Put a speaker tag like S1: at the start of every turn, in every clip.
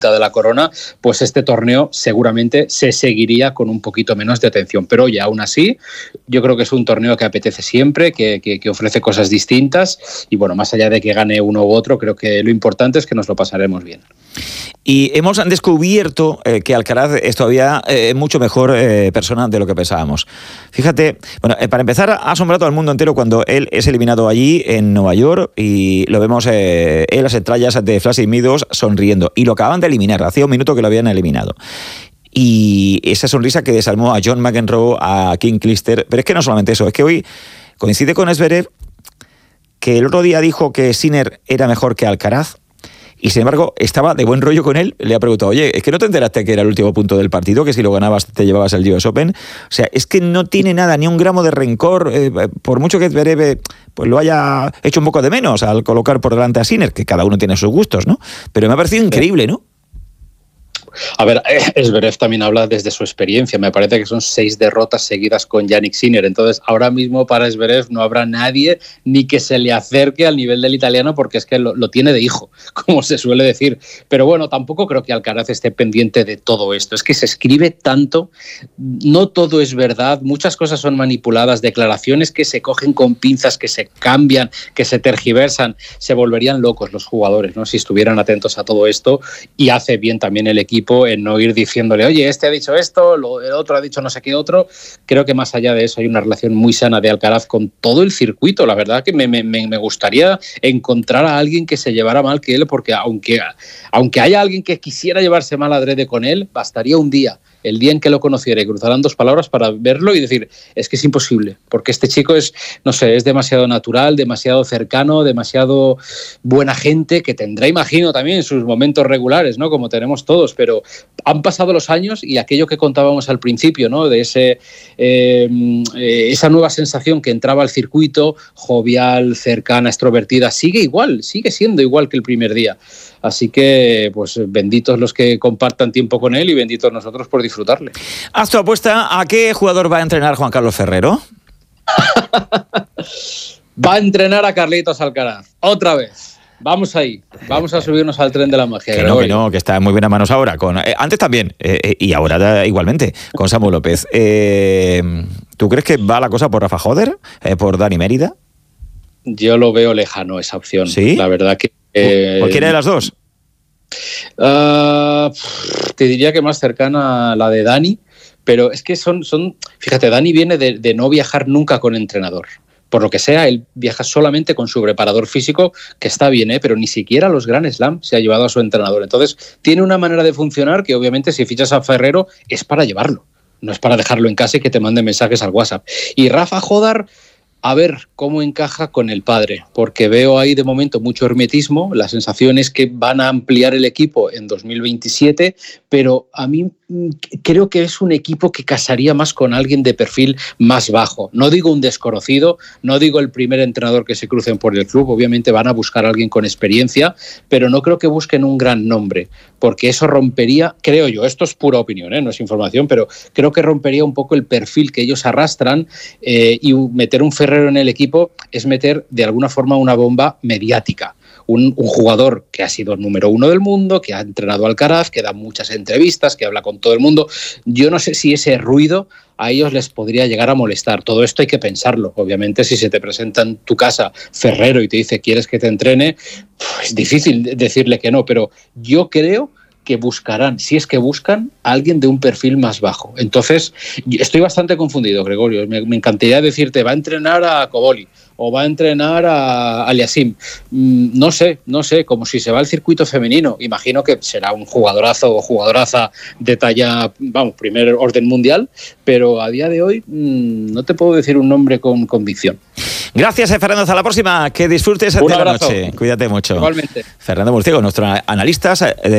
S1: de la corona, pues este torneo seguramente se seguiría con un poquito menos de atención. Pero oye, aún así, yo creo que es un torneo que apetece siempre, que ofrece cosas distintas y bueno, más allá de que gane uno u otro, creo que lo importante es que nos lo pasaremos bien.
S2: Y hemos descubierto que Alcaraz es todavía mucho mejor persona de lo que pensábamos. Fíjate, bueno, para empezar, ha asombrado al mundo entero cuando él es eliminado allí en Nueva York y lo vemos en las entrañas de Flash Meadows sonriendo. Y lo acaban de eliminar, hacía un minuto que lo habían eliminado. Y esa sonrisa que desarmó a John McEnroe, a Kim Clijsters. Pero es que no solamente eso, es que hoy coincide con Zverev, que el otro día dijo que Sinner era mejor que Alcaraz. Y sin embargo, estaba de buen rollo con él. Le ha preguntado, oye, ¿es que no te enteraste que era el último punto del partido? Que si lo ganabas te llevabas el US Open. O sea, es que no tiene nada, ni un gramo de rencor. Por mucho que Zverev pues lo haya hecho un poco de menos al colocar por delante a Sinner, que cada uno tiene sus gustos, ¿no? Pero me ha parecido increíble, ¿no?
S1: A ver, Zverev también habla desde su experiencia. Me parece que son 6 derrotas seguidas con Jannik Sinner. Entonces, ahora mismo para Zverev no habrá nadie ni que se le acerque al nivel del italiano porque es que lo tiene de hijo, como se suele decir. Pero bueno, tampoco creo que Alcaraz esté pendiente de todo esto. Es que se escribe tanto, no todo es verdad, muchas cosas son manipuladas, declaraciones que se cogen con pinzas, que se cambian, que se tergiversan. Se volverían locos los jugadores, ¿no? Si estuvieran atentos a todo esto, y hace bien también el equipo en no ir diciéndole, oye, este ha dicho esto, el otro ha dicho no sé qué otro. Creo que más allá de eso hay una relación muy sana de Alcaraz con todo el circuito. La verdad que me gustaría encontrar a alguien que se llevara mal que él, porque aunque haya alguien que quisiera llevarse mal adrede con él, bastaría un día, el día en que lo conociera, y cruzarán 2 palabras para verlo y decir, es que es imposible, porque este chico es, no sé, es demasiado natural, demasiado cercano, demasiado buena gente, que tendrá, imagino, también sus momentos regulares, ¿no? Como tenemos todos, pero han pasado los años y aquello que contábamos al principio, ¿no? De esa nueva sensación que entraba al circuito, jovial, cercana, extrovertida, sigue siendo igual que el primer día. Así que, pues, benditos los que compartan tiempo con él y benditos nosotros por disfrutarle.
S2: ¿Haz tu apuesta a qué jugador va a entrenar Juan Carlos Ferrero?
S1: Va a entrenar a Carlitos Alcaraz, otra vez. Vamos ahí, vamos a subirnos al tren de la magia.
S2: Que está en muy buenas manos ahora. Antes también, y ahora igualmente, con Samu López. ¿Tú crees que va la cosa por Rafa Joder, por Dani Mérida?
S1: Yo lo veo lejano, esa opción.
S2: ¿Sí?
S1: La verdad que...
S2: ¿Cualquiera de las dos?
S1: Te diría que más cercana a la de Dani, pero es que son fíjate, Dani viene de no viajar nunca con entrenador. Por lo que sea, él viaja solamente con su preparador físico, que está bien, pero ni siquiera a los Grand Slam se ha llevado a su entrenador. Entonces, tiene una manera de funcionar que obviamente si fichas a Ferrero es para llevarlo, no es para dejarlo en casa y que te mande mensajes al WhatsApp. Y Rafa Joder, a ver cómo encaja con el padre, porque veo ahí de momento mucho hermetismo. La sensación es que van a ampliar el equipo en 2027, pero a mí creo que es un equipo que casaría más con alguien de perfil más bajo. No digo un desconocido, no digo el primer entrenador que se crucen por el club, obviamente van a buscar a alguien con experiencia, pero no creo que busquen un gran nombre, porque eso rompería, creo yo, esto es pura opinión, no es información, pero creo que rompería un poco el perfil que ellos arrastran, y meter un Ferrero en el equipo es meter de alguna forma una bomba mediática. Un jugador que ha sido el número 1 del mundo, que ha entrenado a Alcaraz, que da muchas entrevistas, que habla con todo el mundo. Yo no sé si ese ruido a ellos les podría llegar a molestar. Todo esto hay que pensarlo. Obviamente, si se te presenta en tu casa Ferrero y te dice ¿quieres que te entrene? Es difícil decirle que no, pero yo creo que buscarán, si es que buscan, a alguien de un perfil más bajo. Entonces, estoy bastante confundido, Gregorio. Me encantaría decirte, va a entrenar a Koboli o va a entrenar a Aliasim. No sé, como si se va al circuito femenino. Imagino que será un jugadorazo o jugadoraza de talla, primer orden mundial, pero a día de hoy no te puedo decir un nombre con convicción.
S2: Gracias, Fernando. Hasta la próxima. Que disfrutes de la noche. Cuídate mucho.
S1: Igualmente.
S2: Fernando Murciego, nuestro analista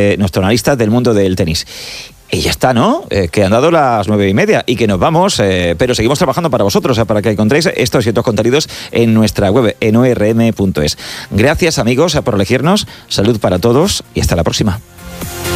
S2: del mundo del tenis. Y ya está, ¿no? Que han dado las 9:30 y que nos vamos, pero seguimos trabajando para vosotros, para que encontréis estos y otros contenidos en nuestra web, en orm.es. Gracias, amigos, por elegirnos. Salud para todos y hasta la próxima.